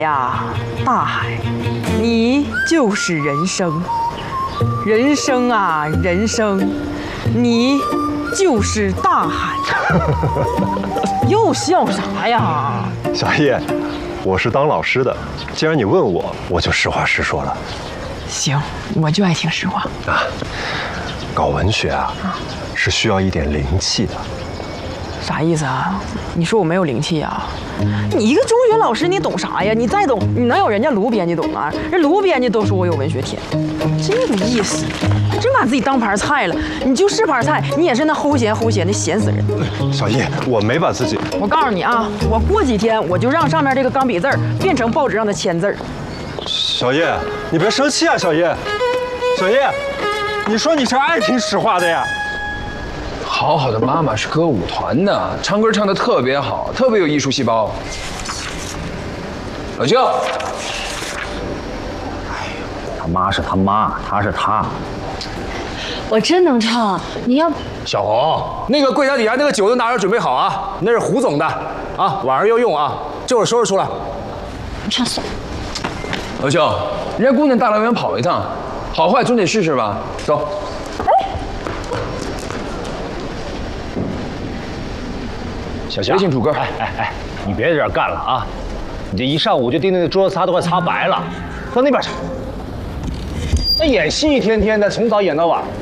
呀，大海，你就是人生，人生啊，人生，你就是大海。又笑啥呀？ 小叶，我是当老师的，既然你问我，我就实话实说了。 行，我就爱听实话。 啊，搞文学啊，是需要一点灵气的。 啥意思啊？你说我没有灵气啊？你一个中学老师，你懂啥呀？你再懂，你能有人家卢编辑懂啊？人卢编辑都说我有文学天，这个意思，真把自己当盘菜了。你就是盘菜，你也是那齁咸的咸死人。 小叶，我没把自己…… 我告诉你啊，我过几天我就让上面这个钢笔字儿变成报纸上的签字儿。 小叶，你别生气啊，小叶。小叶，你说你是爱听实话的呀？ 好好的妈妈是歌舞团的，唱歌唱得特别好，特别有艺术细胞。老舅， 他妈是他妈，他是他。 我真能唱，你要小红，那个柜台底下那个酒都拿着准备好啊，那是胡总的啊，晚上要用啊，这会儿收拾出来。 唱算了。 老舅，人家姑娘大老远跑一趟，好坏总得试试吧？走。 小霞， 微信主歌。 哎，你别在这儿干了啊！你这一上午就盯着那桌子擦，都快擦白了。到那边去。那演戏一天天的，从早演到晚，